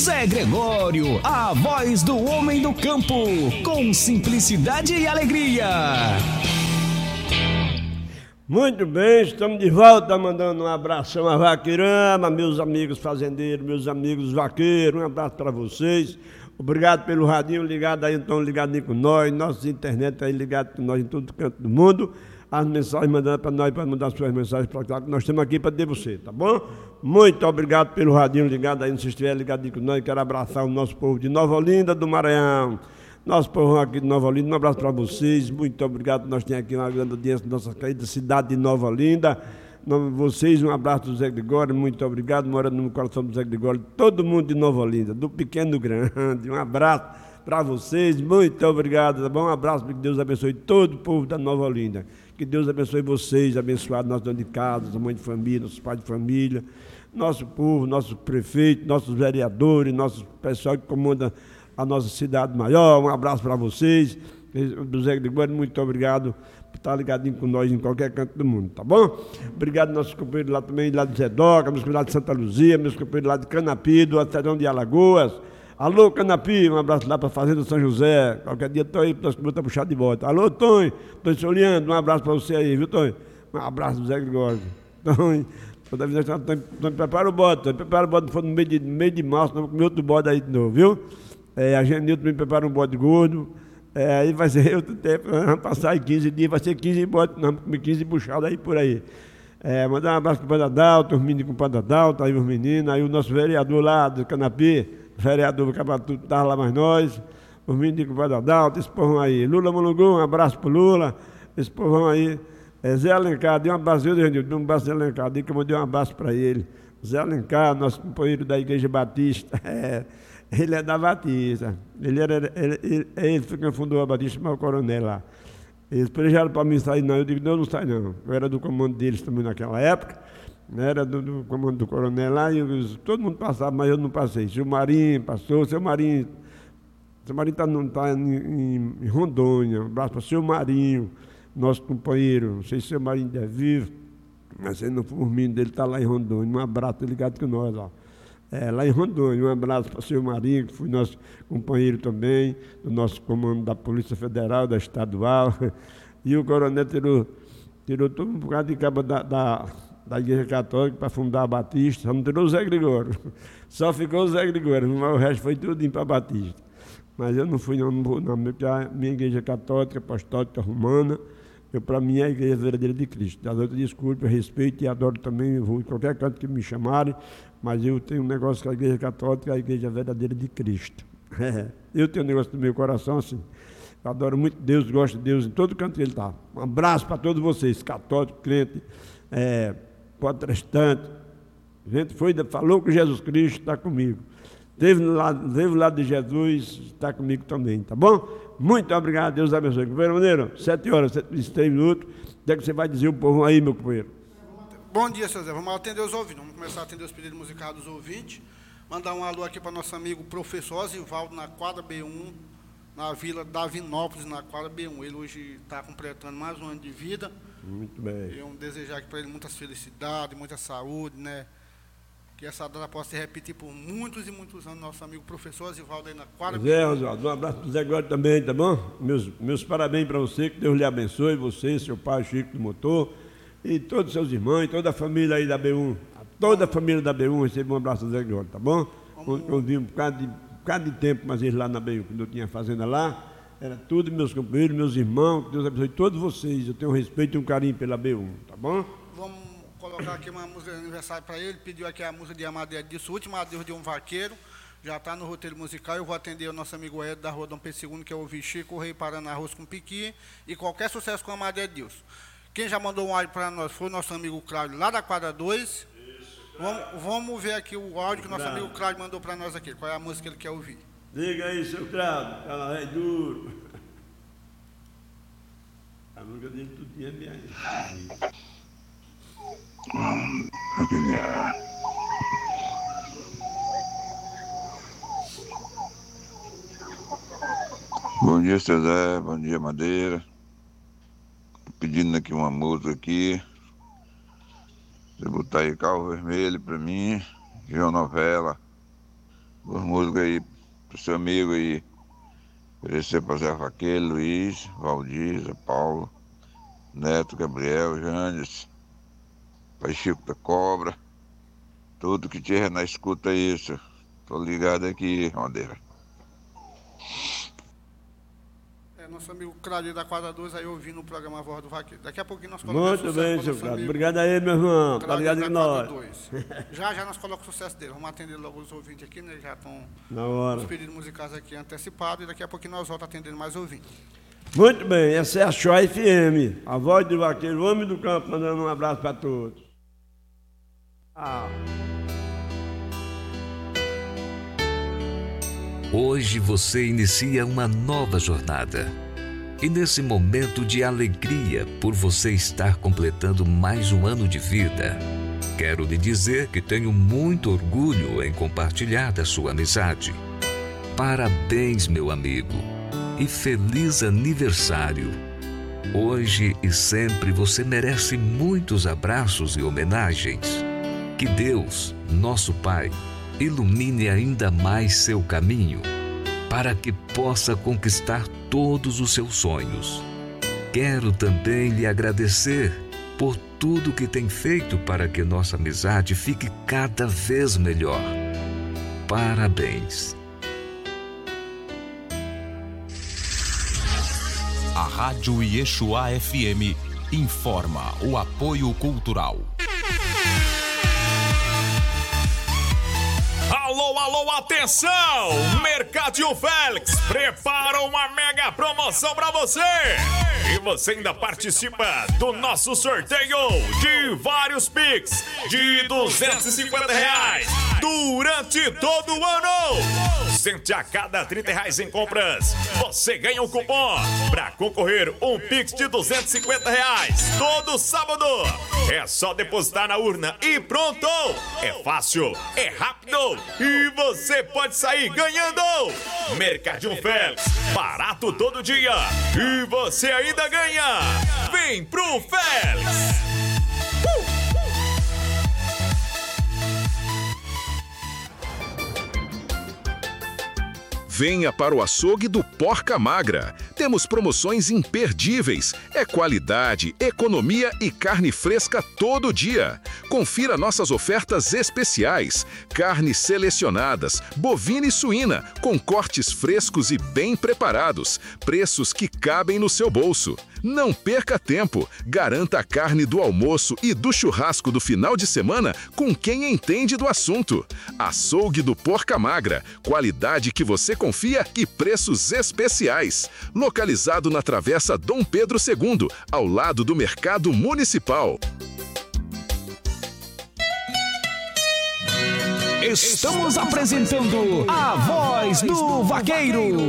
Zé Gregório, a voz do homem do campo, com simplicidade e alegria. Muito bem, estamos de volta, mandando um abração a Vaqueirama, meus amigos fazendeiros, meus amigos vaqueiros, um abraço para vocês. Obrigado pelo radinho ligado aí, então ligadinho com nós, nossa internet aí ligado com nós em todo canto do mundo. As mensagens mandando para nós, para mandar suas mensagens para cá, que nós estamos aqui para ter você, tá bom? Muito obrigado pelo radinho ligado aí, se estiver ligadinho com nós, quero abraçar o nosso povo de Nova Olinda do Maranhão. Nosso povo aqui de Nova Olinda, um abraço para vocês, muito obrigado. Nós temos aqui uma grande audiência da nossa querida cidade de Nova Olinda. Vocês, um abraço do Zé Gregório, muito obrigado, morando no coração do Zé Gregório, todo mundo de Nova Olinda, do pequeno ao grande, um abraço para vocês, muito obrigado, tá bom? Um abraço, que Deus abençoe todo o povo da Nova Olinda, que Deus abençoe vocês, abençoado nossos donos de casa, nossa mãe de família, nossos pais de família, nosso povo, nosso prefeito, nossos vereadores, nosso pessoal que comanda a nossa cidade maior, um abraço para vocês, do Zé Gregório, muito obrigado por estar ligadinho com nós em qualquer canto do mundo, tá bom? Obrigado nossos companheiros lá também, lá de Zedoca, meus companheiros lá de Santa Luzia, meus companheiros lá de Canapi, do Acerão de Alagoas. Alô, Canapi, um abraço lá para a Fazenda São José, qualquer dia estou aí, nós estamos puxar de volta. Alô, Tonho, Soliano, um abraço para você aí, viu, Tonho? Um abraço do Zé Gregório. Tonho, toda vez que nós estamos, prepara o bode, for no meio de março, nós vamos comer outro bode aí de novo, viu? A Genilton também prepara um bode gordo. Aí vai ser outro tempo, vamos passar aí 15 dias, vai ser 15 bodes, nós vamos comer 15 buchadas aí por aí. Mandar um abraço para o Padre Adalto, os meninos com o Padre Adalto, aí os meninos, aí o nosso vereador lá do Canapi, vereador Cabatudo, estava lá mais nós, os meninos com o Padre Adalto, esse povão aí. Lula Molungu, um abraço para o Lula, esse povão aí. Zé Alencar, dê um abraço, dê um abraço Zé Alencar, que eu mandei um abraço para ele. Zé Alencar, nosso companheiro da Igreja Batista. Ele é da Batista. Ele foi quem fundou a Batista, mas o coronel lá. Eles planejaram para mim sair, não. Eu digo, não sai não. Eu era do comando deles também naquela época. Era do comando do coronel lá. Todo mundo passava, mas eu não passei. Seu Marinho passou. Seu Marinho está em Rondônia. Um abraço para o seu Marinho, nosso companheiro. Não sei se o seu Marinho ainda é vivo, mas ele não foi dormindo dele, está lá em Rondônia. Um abraço, ligado com nós lá. Lá em Rondônia, um abraço para o seu Marinho, que foi nosso companheiro também, do nosso comando da Polícia Federal, da Estadual. E o coronel tirou todo um bocado de cabo da Igreja Católica para fundar a Batista, só não tirou o Zé Gregório. Só ficou o Zé Gregório, mas o resto foi tudo para a Batista. Mas eu não fui não vou não, porque a minha Igreja Católica, Apostólica, Romana, para mim é a Igreja Verdadeira de Cristo. Das outras desculpas, eu respeito e adoro também, eu vou em qualquer canto que me chamarem, mas eu tenho um negócio com a Igreja Católica, a Igreja Verdadeira de Cristo. Eu tenho um negócio no meu coração assim. Eu adoro muito Deus, gosto de Deus em todo canto que Ele está. Um abraço para todos vocês, católicos, crentes, protestantes. Gente falou com Jesus Cristo, está comigo. Teve lá de Jesus, está comigo também, tá bom? Muito obrigado, Deus abençoe. Companheiro Maneiro, 7 horas, 3 minutos. O que é que você vai dizer o povo aí, meu companheiro? Bom dia, seu Zé. Vamos atender os ouvintes. Vamos começar a atender os pedidos musicais dos ouvintes. Mandar um alô aqui para nosso amigo professor Osivaldo, na quadra B1, na Vila Davinópolis, na quadra B1. Ele hoje está completando mais um ano de vida. Muito bem. Eu desejar aqui para ele muitas felicidades, muita saúde, né? Que essa data possa se repetir por muitos e muitos anos. Nosso amigo professor Osivaldo aí na quadra. Zé Oswaldo, um abraço para o Zé Gregório também, tá bom? Meus parabéns para você, que Deus lhe abençoe, você, seu pai Chico do Motor, e todos os seus irmãos, e toda a família aí da B1. Toda a família da B1 recebe um abraço do Zé Gregório, tá bom? Eu vi um bocado de tempo, mas eles lá na B1, quando eu tinha fazenda lá, era tudo meus companheiros, meus irmãos, que Deus abençoe todos vocês. Eu tenho um respeito e um carinho pela B1, tá bom? Vamos colocar aqui uma música de aniversário para ele. Pediu aqui a música de Amadeus disso, o último adeus de um vaqueiro. Já está no roteiro musical. Eu vou atender o nosso amigo Ed da Rua Dom Pedro II, que é o Chico, o Rei Parando Arroz com Piqui. E qualquer sucesso com Amadeus. Quem já mandou um áudio para nós foi o nosso amigo Cláudio, lá da quadra 2. Vamos ver aqui o áudio que o nosso amigo Cláudio mandou para nós aqui. Qual é a música que ele quer ouvir? Diga aí, seu Cláudio. Ela é duro. A música dele tudo é bem. Bom dia, seu Zé. Bom dia, Madeira. Pedindo aqui uma música aqui. Você botar aí Carro Vermelho pra mim, João Novela. duas músicas aí pro seu amigo aí. Oferecer para Zé Vaqueiro, Luiz, Valdir, Zé Paulo, Neto, Gabriel, Jandes, Pai Chico da Cobra, tudo que tiver na escuta isso. Tô ligado aqui, Madeira. Nosso amigo Claudio da Quadra 2 aí ouvindo o programa Voz do Vaqueiro. Daqui a pouquinho nós colocamos Muito bem, seu Claudio. Obrigado aí, meu irmão. Tá ligado em nós. Já nós colocamos o sucesso dele. Vamos atender logo os ouvintes aqui, né? Já estão os pedidos musicais aqui antecipados e daqui a pouquinho nós voltamos atendendo mais ouvintes. Muito bem, essa é a Show FM, a voz do vaqueiro, o homem do campo, mandando um abraço para todos. Hoje você inicia uma nova jornada. E nesse momento de alegria por você estar completando mais um ano de vida, quero lhe dizer que tenho muito orgulho em compartilhar da sua amizade. Parabéns, meu amigo, e feliz aniversário. Hoje e sempre você merece muitos abraços e homenagens. Que Deus, nosso Pai, ilumine ainda mais seu caminho, para que possa conquistar todos os seus sonhos. Quero também lhe agradecer por tudo que tem feito para que nossa amizade fique cada vez melhor. Parabéns. A Rádio Yeshua FM informa o apoio cultural. Alô, alô, atenção! Mercadinho Félix prepara uma mega promoção pra você! E você ainda participa do nosso sorteio de vários Pix de R$250 durante todo o ano! Sente a cada R$30 em compras, você ganha um cupom pra concorrer um Pix de R$250 todo sábado! É só depositar na urna e pronto! É fácil, é rápido e você pode sair ganhando! Mercadinho Félix, barato todo dia e você ainda ganha! Vem pro Félix! Venha para o açougue do Porca Magra. Temos promoções imperdíveis. É qualidade, economia e carne fresca todo dia. Confira nossas ofertas especiais. Carnes selecionadas, bovina e suína, com cortes frescos e bem preparados. Preços que cabem no seu bolso. Não perca tempo. Garanta a carne do almoço e do churrasco do final de semana com quem entende do assunto. Açougue do Porca Magra. Qualidade que você confia e preços especiais. Localizado na Travessa Dom Pedro II, ao lado do Mercado Municipal. Estamos apresentando a Voz do Vaqueiro.